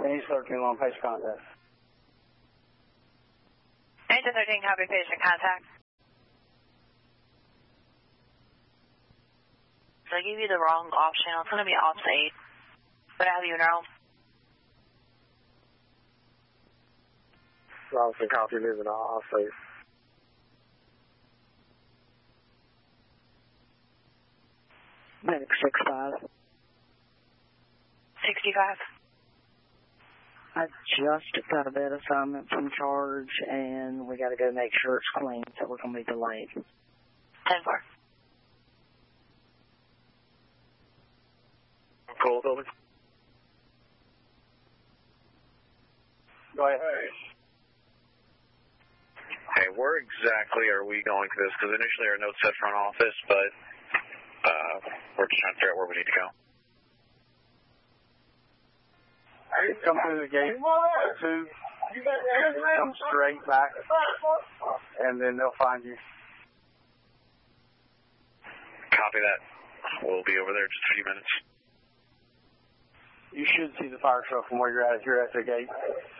He's 13 on patient contact. 8-13, copy patient contact. So I gave you the wrong off channel. It's going to be off 8. But I have you now. Robinson, copy, moving off 8. Medic 65. 65. I just got a bed assignment from charge, and we got to go make sure it's clean, so we're going to be delayed. 10-4. Cool, building. Go ahead. Hey, where exactly are we going to this? Because initially our notes said front office, but we're just trying to figure out where we need to go. Come through the gate, 2, come straight back, and then they'll find you. Copy that. We'll be over there in just a few minutes. You should see the fire truck from where you're at if you're at the gate.